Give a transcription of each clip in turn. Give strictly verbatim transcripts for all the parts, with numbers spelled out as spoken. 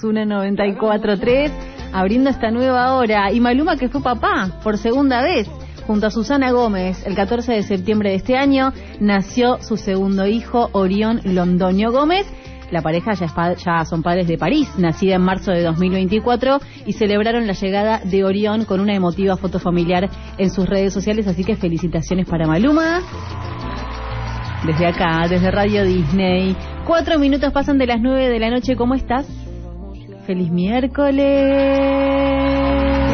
Somos Una noventa y cuatro tres, abriendo esta nueva hora. Y Maluma, que fue papá por segunda vez. Junto a Susana Gómez, el catorce de septiembre de este año, nació su segundo hijo, Orión Londoño Gómez. La pareja ya, es pa- ya son padres de París, nacida en marzo de dos mil veinticuatro, y celebraron la llegada de Orión con una emotiva foto familiar en sus redes sociales, así que felicitaciones para Maluma. Desde acá, desde Radio Disney. Cuatro minutos pasan de las nueve de la noche. ¿Cómo estás? ¡Feliz miércoles!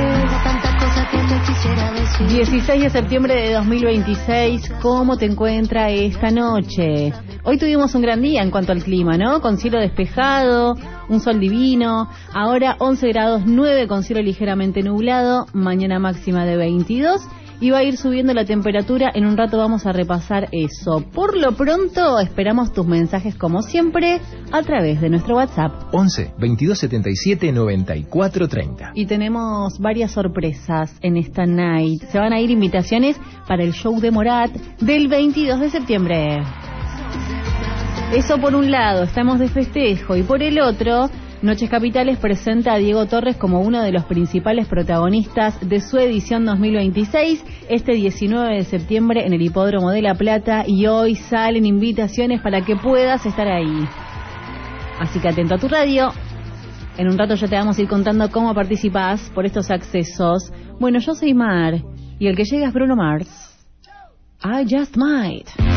dieciséis de septiembre de dos mil veintiséis. ¿Cómo te encuentra esta noche? Hoy tuvimos un gran día en cuanto al clima, ¿no? Con cielo despejado, un sol divino. Ahora once grados nueve con cielo ligeramente nublado. Mañana máxima de veintidós. Y va a ir subiendo la temperatura. En un rato vamos a repasar eso. Por lo pronto, esperamos tus mensajes como siempre a través de nuestro WhatsApp. once, veintidós setenta y siete, noventa y cuatro treinta. Y tenemos varias sorpresas en esta night. Se van a ir invitaciones para el show de Morat del veintidós de septiembre. Eso por un lado, estamos de festejo. Y por el otro, Noches Capitales presenta a Diego Torres como uno de los principales protagonistas de su edición dos mil veintiséis, este diecinueve de septiembre en el Hipódromo de La Plata, y hoy salen invitaciones para que puedas estar ahí. Así que atento a tu radio. En un rato ya te vamos a ir contando cómo participás por estos accesos. Bueno, yo soy Mar, y el que llega es Bruno Mars. I Just Might.